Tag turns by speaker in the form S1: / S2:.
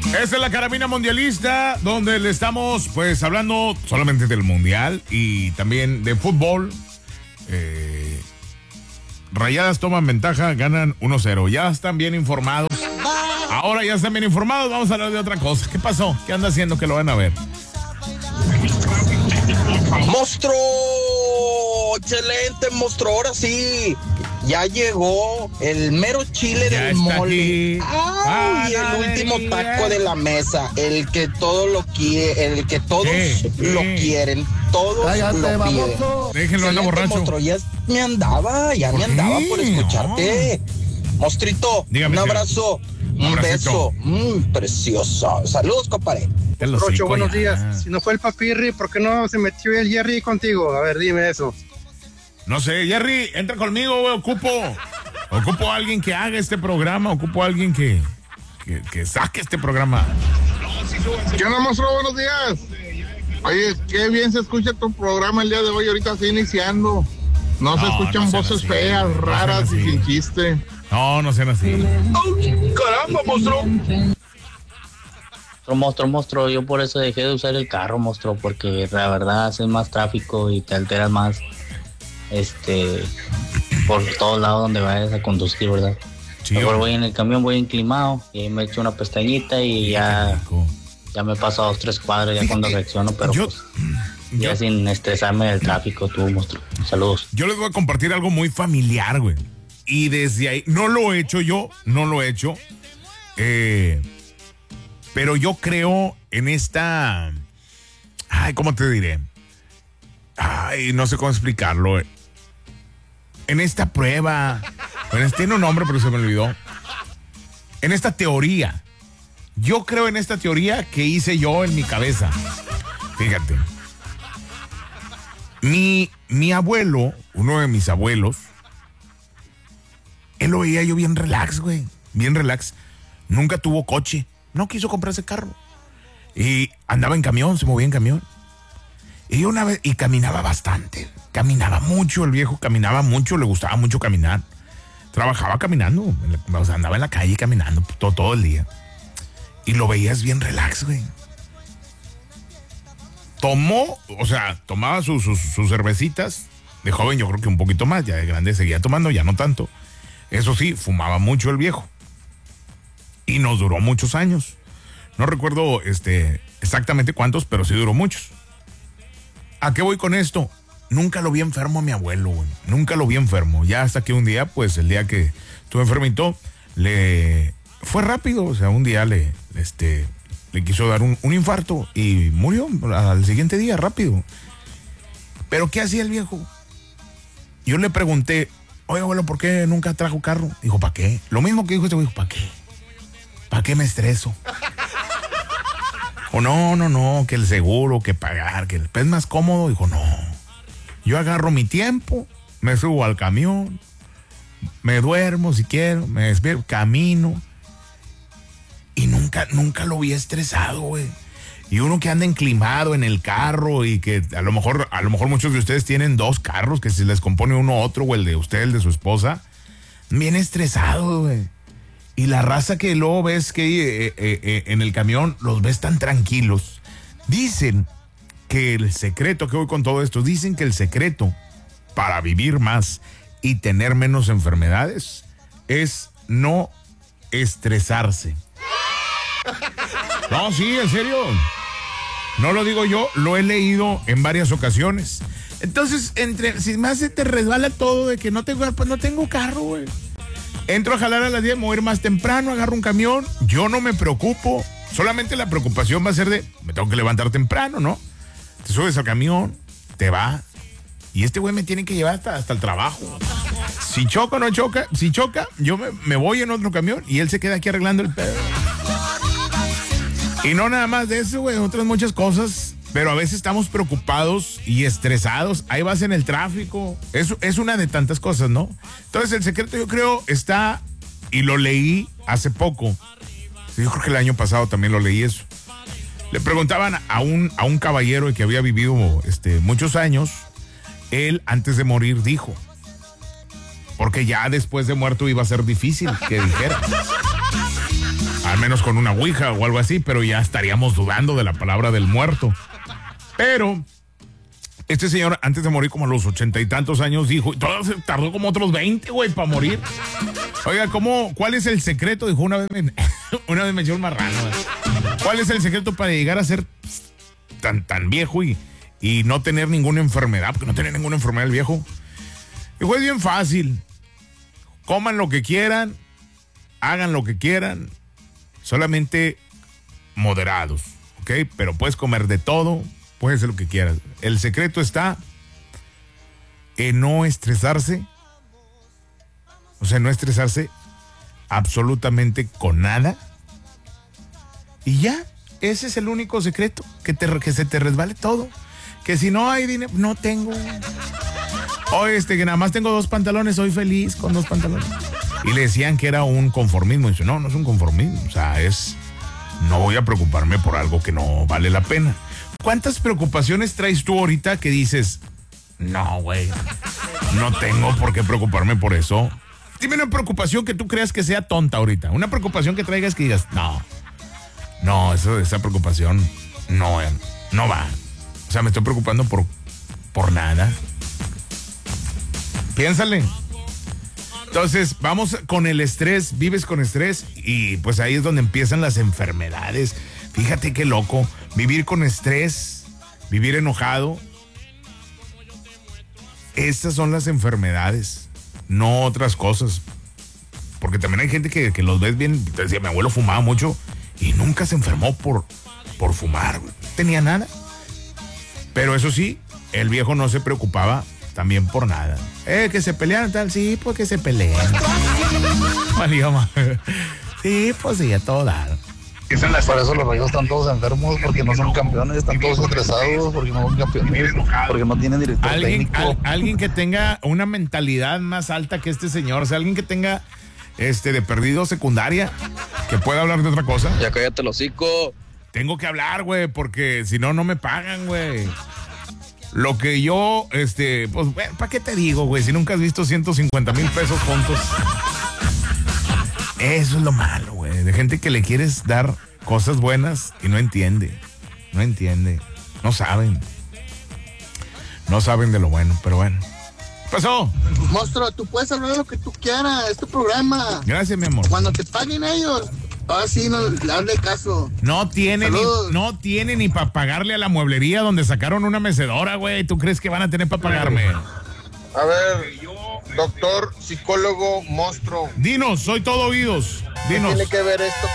S1: Esta es la Carabina Mundialista, donde le estamos pues hablando solamente del Mundial y también de fútbol. Rayadas toman ventaja, ganan 1-0. Ya están bien informados. Ahora ya están bien informados, vamos a hablar de otra cosa. ¿Qué pasó? ¿Qué anda haciendo que lo van a ver?
S2: ¡Monstruo! ¡Excelente, monstruo! Ahora sí, ya llegó el mero chile
S1: Ya
S2: del
S1: está
S2: mole.
S1: aquí.
S2: ¡Ay! El último taco de la mesa, el que todos lo quieren, el que todos lo quieren, todos
S3: Cállate,
S2: lo piden.
S1: Déjenlo, anda borracho.
S2: Monstruo, ya me andaba por escucharte. Mostrito,
S1: Dígame,
S2: un abrazo, un
S1: abracito.
S2: beso, precioso. Saludos, compadre.
S4: Rocho, buenos días. Si no fue el Papirri, ¿por qué no se metió el Jerry contigo? A ver, dime eso.
S1: No sé, Jerry, entra conmigo, güey, ocupo a alguien que haga este programa, ocupo a alguien que saque este programa.
S5: ¿Qué onda, monstruo? Buenos días. Oye, qué bien se escucha tu programa el día de hoy. Ahorita está iniciando. No se escuchan voces feas, raras y sin chiste.
S1: No sean así.
S5: ¡Caramba, monstruo!
S6: Monstruo, yo por eso dejé de usar el carro, monstruo, porque la verdad haces más tráfico y te alteras más, por todos lados donde vayas a conducir, ¿verdad?
S1: Sí,
S6: Mejor voy en el camión, voy inclinado y ahí me echo una pestañita y ya me paso a 2-3 cuadras ya cuando reacciono, pero ya sin estresarme del tráfico, tú, monstruo. Saludos.
S1: Yo les voy a compartir algo muy familiar, güey. Y desde ahí, no lo he hecho. Pero yo creo en esta... Ay, ¿cómo te diré? Ay, no sé cómo explicarlo. En esta prueba. Tiene un nombre, pero se me olvidó. En esta teoría. Yo creo en esta teoría que hice yo en mi cabeza. Fíjate. Mi abuelo, uno de mis abuelos, él lo veía yo bien relax, güey. Bien relax. Nunca tuvo coche. No quiso comprarse carro. Y andaba en camión, se movía en camión. Y una vez, y caminaba bastante. Caminaba mucho, el viejo caminaba mucho, le gustaba mucho caminar. Trabajaba caminando, o sea, andaba en la calle caminando todo el día. Y lo veías bien relax, güey. Tomaba sus cervecitas. De joven yo creo que un poquito más, ya de grande seguía tomando, ya no tanto. Eso sí, fumaba mucho el viejo. Y nos duró muchos años. No recuerdo exactamente cuántos, pero sí duró muchos. ¿A qué voy con esto? Nunca lo vi enfermo a mi abuelo, güey. Nunca lo vi enfermo. Ya hasta que un día, pues el día que estuvo enfermito, fue rápido. O sea, un día le quiso dar un infarto y murió al siguiente día, rápido. ¿Pero qué hacía el viejo? Yo le pregunté, oye, abuelo, ¿por qué nunca trajo carro? Dijo, ¿para qué? Lo mismo que dijo este güey, ¿para qué? ¿Para qué me estreso? O no, que el seguro, que pagar, que es más cómodo. Dijo, no, yo agarro mi tiempo, me subo al camión, me duermo si quiero, me despierto, camino. Y nunca lo vi estresado, güey. Y uno que anda enclimado en el carro y que a lo mejor muchos de ustedes tienen 2 carros, que si les compone uno otro, o el de usted, el de su esposa, bien estresado, güey. Y la raza que luego ves que en el camión los ves tan tranquilos. Dicen que el secreto, que voy con todo esto, dicen que el secreto para vivir más y tener menos enfermedades es no estresarse. No, sí, en serio. No lo digo yo, lo he leído en varias ocasiones. Entonces, si más se te resbala todo de que no tengo carro, güey. Entro a jalar a las 10, me voy a ir más temprano, agarro un camión, yo no me preocupo, solamente la preocupación va a ser me tengo que levantar temprano, ¿no? Te subes al camión, te va, y este güey me tiene que llevar hasta el trabajo. Si choca o no choca, si choca, yo me voy en otro camión y él se queda aquí arreglando el pedo. Y no nada más de eso, güey, otras muchas cosas. Pero a veces estamos preocupados y estresados. Ahí vas en el tráfico. Eso es una de tantas cosas, ¿no? Entonces el secreto, yo creo, está, y lo leí hace poco. Yo creo que el año pasado también lo leí eso. Le preguntaban a un caballero que había vivido muchos años. Él, antes de morir, dijo, porque ya después de muerto iba a ser difícil que dijera. al menos con una ouija o algo así, pero ya estaríamos dudando de la palabra del muerto. Pero este señor, antes de morir como a los 80 y tantos años, dijo, y todo se tardó como otros 20, güey, para morir. Oiga, ¿cuál es el secreto? Dijo, una vez me echó un marrano. ¿Cuál es el secreto para llegar a ser tan viejo y no tener ninguna enfermedad? Porque no tenía ninguna enfermedad el viejo. Dijo, es bien fácil. Coman lo que quieran, hagan lo que quieran, solamente moderados, ¿ok? Pero puedes comer de todo, puedes hacer lo que quieras. El secreto está en no estresarse, o sea, no estresarse absolutamente con nada. Y ya, ese es el único secreto, que se te resbale todo. Que si no hay dinero, no tengo. Oye, que nada más tengo 2 pantalones, soy feliz con 2 pantalones. Y le decían que era un conformismo. Y dice, no es un conformismo. O sea, no voy a preocuparme por algo que no vale la pena. ¿Cuántas preocupaciones traes tú ahorita que dices, no, güey, no tengo por qué preocuparme por eso? Dime una preocupación que tú creas que sea tonta ahorita. Una preocupación que traigas que digas, no, esa preocupación no va. O sea, me estoy preocupando por nada. Piénsale. Entonces, vamos con el estrés, vives con estrés y pues ahí es donde empiezan las enfermedades. Fíjate qué loco, vivir con estrés, vivir enojado. Estas son las enfermedades, no otras cosas. Porque también hay gente que los ves bien, te decía, mi abuelo fumaba mucho y nunca se enfermó por fumar, güey. No tenía nada. Pero eso sí, el viejo no se preocupaba también por nada. Que se pelearan tal, sí, pues que se peleen. Sí, pues sí, a todo dar.
S3: Por eso los Rayos están todos enfermos, porque no son campeones, están todos estresados, porque no son campeones, porque no tienen director técnico.
S1: Alguien que tenga una mentalidad más alta que este señor, o sea, alguien que tenga de perdido secundaria, que pueda hablar de otra cosa.
S7: Ya cállate el hocico.
S1: Tengo que hablar, güey, porque si no me pagan, güey. Lo que yo, pues, bueno, ¿para qué te digo, güey? Si nunca has visto 150 mil pesos juntos. Eso es lo malo, güey. De gente que le quieres dar cosas buenas y no entiende. No saben. No saben de lo bueno, pero bueno. ¿Qué pasó?
S8: Monstruo, tú puedes hablar de lo que tú quieras. Es tu programa.
S1: Gracias, mi amor.
S8: Cuando te paguen ellos, ahora sí, no le hazle caso.
S1: No tiene ni para pagarle a la mueblería donde sacaron una mecedora, güey. ¿Tú crees que van a tener para pagarme?
S5: A ver, doctor, psicólogo, monstruo.
S1: Dinos, soy todo oídos. Dinos.
S8: ¿Qué tiene que ver esto